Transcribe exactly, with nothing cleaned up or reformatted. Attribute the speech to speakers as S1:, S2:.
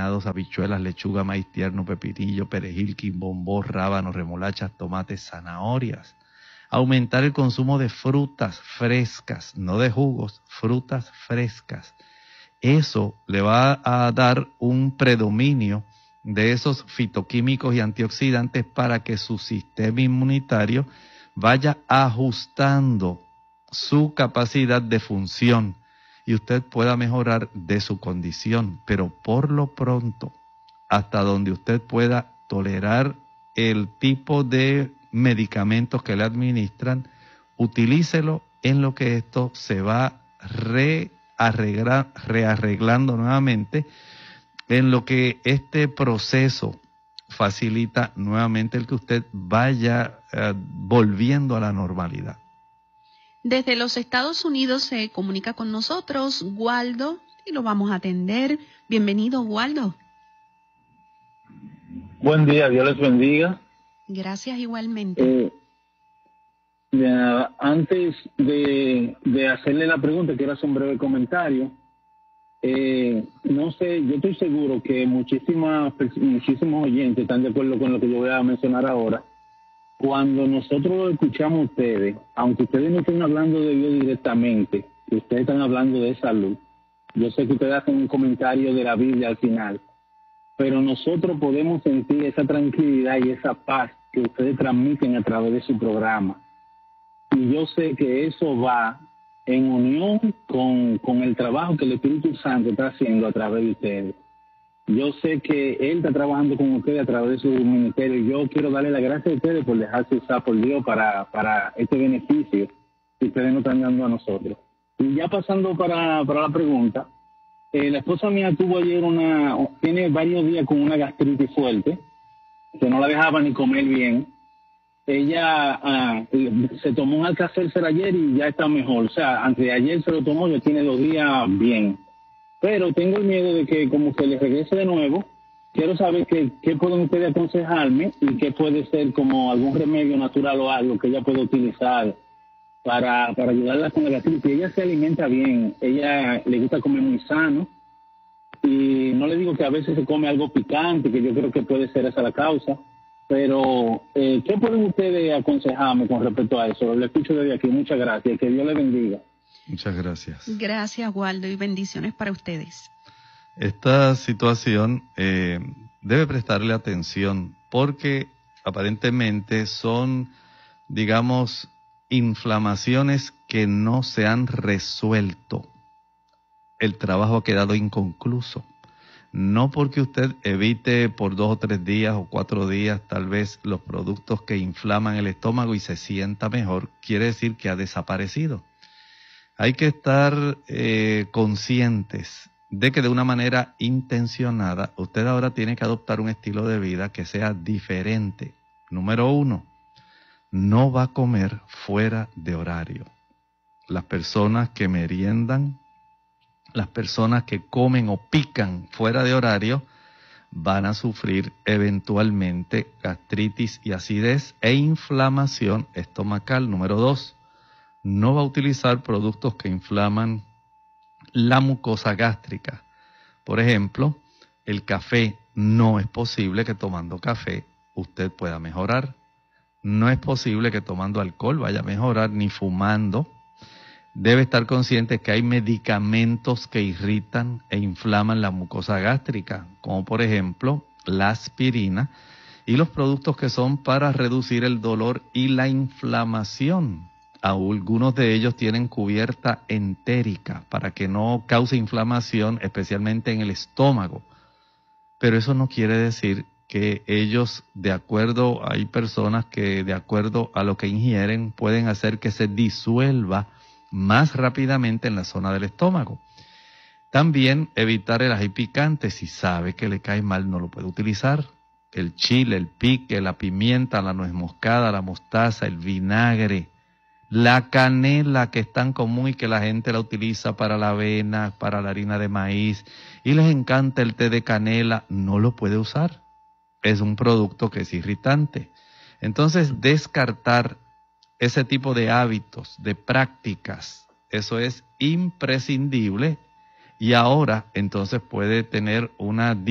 S1: graneados, habichuelas, lechuga, maíz tierno, pepinillo, perejil, quimbombó, rábanos, remolachas, tomates, zanahorias. Aumentar el consumo de frutas frescas, no de jugos, frutas frescas. Eso le va a dar un predominio de esos fitoquímicos y antioxidantes para que su sistema inmunitario vaya ajustando su capacidad de función y usted pueda mejorar de su condición. Pero por lo pronto, hasta donde usted pueda tolerar el tipo de medicamentos que le administran, utilícelo en lo que esto se va rearreglar, rearreglando nuevamente, en lo que este proceso facilita nuevamente el que usted vaya eh, volviendo a la normalidad.
S2: Desde los Estados Unidos se comunica con nosotros Waldo y lo vamos a atender. Bienvenido, Waldo.
S3: Buen día, Dios les bendiga.
S2: Gracias igualmente.
S3: Eh, ya, antes de, de hacerle la pregunta, quiero hacer un breve comentario. Eh, no sé, yo estoy seguro que muchísimas, muchísimos oyentes están de acuerdo con lo que yo voy a mencionar ahora. Cuando nosotros escuchamos a ustedes, aunque ustedes no estén hablando de Dios directamente, que ustedes están hablando de salud, yo sé que ustedes hacen un comentario de la Biblia al final, pero nosotros podemos sentir esa tranquilidad y esa paz que ustedes transmiten a través de su programa. Y yo sé que eso va en unión con, con el trabajo que el Espíritu Santo está haciendo a través de ustedes. Yo sé que Él está trabajando con ustedes a través de su ministerio. Yo quiero darle las gracias a ustedes por dejarse usar por Dios para, para este beneficio que ustedes nos están dando a nosotros. Y ya pasando para, para la pregunta, eh, la esposa mía tuvo ayer una, tiene varios días con una gastritis fuerte, que no la dejaba ni comer bien. Ella ah, se tomó un Alka-Seltzer ayer y ya está mejor. O sea, antes de ayer se lo tomó, ya tiene dos días bien. Pero tengo el miedo de que como que le regrese de nuevo. Quiero saber qué, qué pueden ustedes aconsejarme y qué puede ser como algún remedio natural o algo que ella pueda utilizar para, para ayudarla con la gastritis. Ella se alimenta bien, ella le gusta comer muy sano y no le digo que a veces se come algo picante, que yo creo que puede ser esa la causa. Pero, eh, ¿qué pueden ustedes aconsejarme con respecto a eso? Lo escucho desde aquí. Muchas gracias. Que Dios le bendiga.
S1: Muchas gracias.
S2: Gracias, Waldo, y bendiciones para ustedes.
S1: Esta situación eh, debe prestarle atención porque aparentemente son, digamos, inflamaciones que no se han resuelto. El trabajo ha quedado inconcluso. No porque usted evite por dos o tres días o cuatro días tal vez los productos que inflaman el estómago y se sienta mejor, quiere decir que ha desaparecido. Hay que estar eh, conscientes de que de una manera intencionada usted ahora tiene que adoptar un estilo de vida que sea diferente. Número uno, no va a comer fuera de horario. Las personas que meriendan, las personas que comen o pican fuera de horario van a sufrir eventualmente gastritis y acidez e inflamación estomacal. Número dos, no va a utilizar productos que inflaman la mucosa gástrica. Por ejemplo, el café, no es posible que tomando café usted pueda mejorar. No es posible que tomando alcohol vaya a mejorar, ni fumando. Debe estar consciente que hay medicamentos que irritan e inflaman la mucosa gástrica, como por ejemplo la aspirina y los productos que son para reducir el dolor y la inflamación. Algunos de ellos tienen cubierta entérica para que no cause inflamación, especialmente en el estómago. Pero eso no quiere decir que ellos, de acuerdo, hay personas que de acuerdo a lo que ingieren pueden hacer que se disuelva más rápidamente en la zona del estómago. También evitar el ají picante. Si sabe que le cae mal, no lo puede utilizar. El chile, el pique, la pimienta, la nuez moscada, la mostaza, el vinagre, la canela, que es tan común y que la gente la utiliza para la avena, para la harina de maíz, y les encanta el té de canela, no lo puede usar. Es un producto que es irritante. Entonces, descartar ese tipo de hábitos, de prácticas, eso es imprescindible y ahora entonces puede tener una